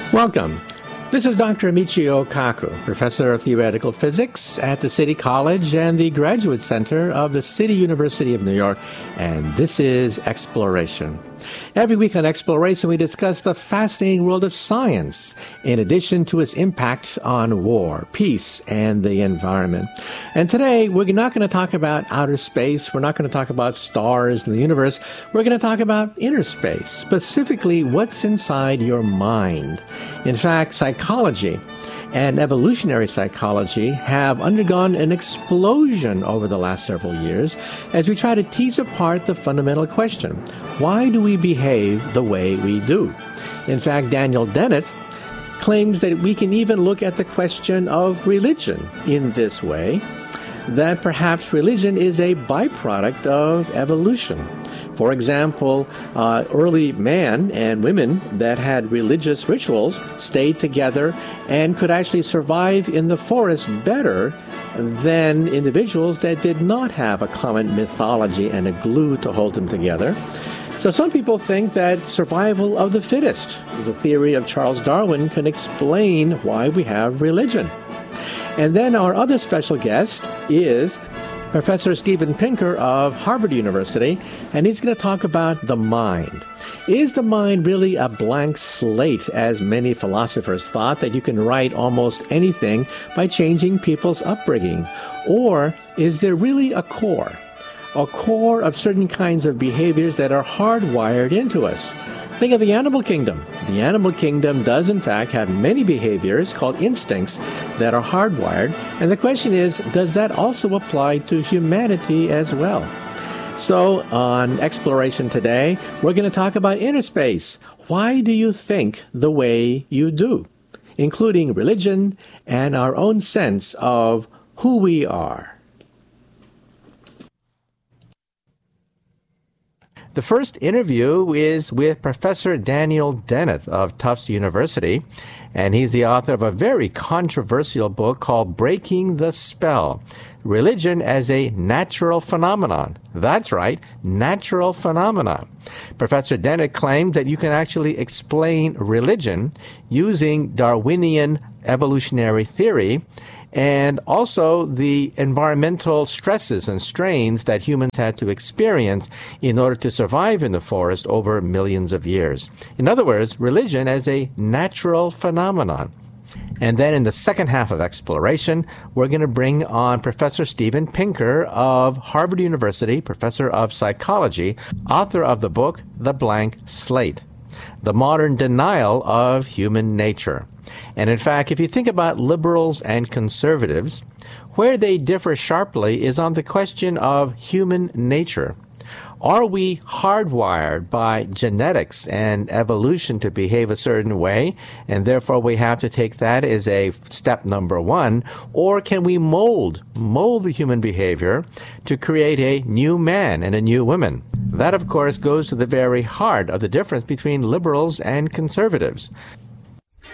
Welcome. This is Dr. Michio Kaku, Professor of Theoretical Physics at the City College and the Graduate Center of the City University of New York, and this is Exploration. Every week on Exploration, we discuss the fascinating world of science, in addition to its impact on war, peace, and the environment. And today, we're not going to talk about outer space. We're not going to talk about stars in the universe. We're going to talk about inner space, specifically what's inside your mind. In fact, psychology and evolutionary psychology have undergone an explosion over the last several years as we try to tease apart the fundamental question: why do we behave the way we do? In fact, Daniel Dennett claims that we can even look at the question of religion in this way, that perhaps religion is a byproduct of evolution. For example, early man and women that had religious rituals stayed together and could actually survive in the forest better than individuals that did not have a common mythology and a glue to hold them together. So some people think that survival of the fittest, the theory of Charles Darwin, can explain why we have religion. And then our other special guest is Professor Steven Pinker of Harvard University, and he's going to talk about the mind. Is the mind really a blank slate, as many philosophers thought, that you can write almost anything by changing people's upbringing? Or is there really a core of certain kinds of behaviors that are hardwired into us? Think of the animal kingdom. The animal kingdom does, in fact, have many behaviors called instincts that are hardwired. And the question is, does that also apply to humanity as well? So on Exploration today, we're going to talk about inner space. Why do you think the way you do? Including religion and our own sense of who we are. The first interview is with Professor Daniel Dennett of Tufts University, and he's the author of a very controversial book called Breaking the Spell: Religion as a Natural Phenomenon. That's right, natural phenomenon. Professor Dennett claimed that you can actually explain religion using Darwinian evolutionary theory and also the environmental stresses and strains that humans had to experience in order to survive in the forest over millions of years. In other words, religion as a natural phenomenon. And then in the second half of Exploration, we're going to bring on Professor Steven Pinker of Harvard University, Professor of Psychology, author of the book The Blank Slate: The Modern Denial of Human Nature. And in fact, if you think about liberals and conservatives, where they differ sharply is on the question of human nature. Are we hardwired by genetics and evolution to behave a certain way, and therefore we have to take that as a step number one? Or can we mold the human behavior to create a new man and a new woman? That, of course, goes to the very heart of the difference between liberals and conservatives.